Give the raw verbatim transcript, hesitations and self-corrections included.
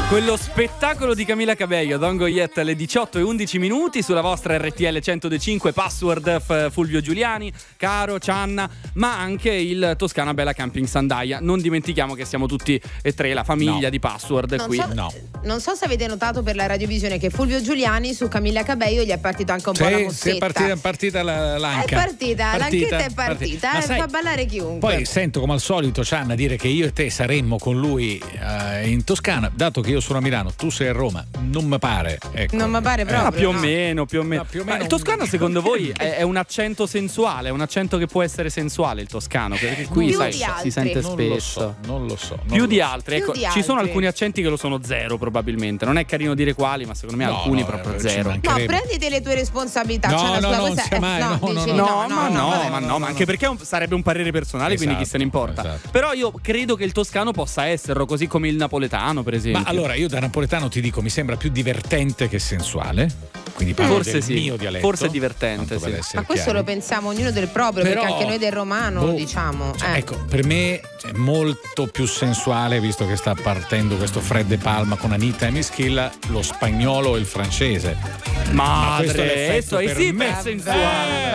Quello spettacolo di Camila Cabello, Don't Go Yet, alle diciotto e undici minuti sulla vostra R T L centodue, Password, F- Fulvio Giuliani, Caro, Cianna, ma anche il Toscana Bella Camping Sandaia. Non dimentichiamo che siamo tutti e tre la famiglia no. di Password non qui. So, no. non so se avete notato per la radiovisione che Fulvio Giuliani su Camilla Cabello gli è partito anche un sì, po' la sì, mossetta. è partita, è partita la, l'anca. È partita, l'anchetta è partita, Ma eh, sai, fa ballare chiunque. Poi sento come al solito Cianna dire che io e te saremmo con lui uh, in Toscana, dato che io sono a Milano, tu sei a Roma, non mi pare. Ecco. Non mi pare proprio. Ah, più o no. meno, più o meno. No, più o Ma meno il toscano un- secondo voi è, è un accento sensuale, è un accento che può essere sensuale il toscano? Perché qui Più sai, di si altri. sente Non lo spesso. so, non lo so. non Più lo di so. altri, Più ecco, di ci sono altri. alcuni accenti che lo sono zero probabilmente. Non è carino dire quali, ma secondo me No, alcuni no, proprio eh, ci zero. manca- No, Credo. prenditi le tue responsabilità. No, Cioè, la no, sua no, cosa non sia è- mai, no, no, dici no, No, no, ma no, vabbè. ma no, no, ma no, anche no. perché è un- sarebbe un parere personale, quindi chi Esatto, se ne importa. esatto. Però io credo che il toscano possa esserlo, così come il napoletano, per esempio. Ma allora io da napoletano ti dico, mi sembra più divertente che sensuale. Quindi parlo Forse del sì, mio dialetto. forse è divertente, tanto per sì. essere Ma questo chiari. lo pensiamo ognuno del proprio, Però, perché anche noi del romano boh, diciamo. cioè, eh. Ecco, per me è molto più sensuale, visto che sta partendo questo Fred De Palma con Anita e Mischilla, lo spagnolo e il francese. Ma questo è Madre, l'effetto eso, e per sì, me. per sensuale.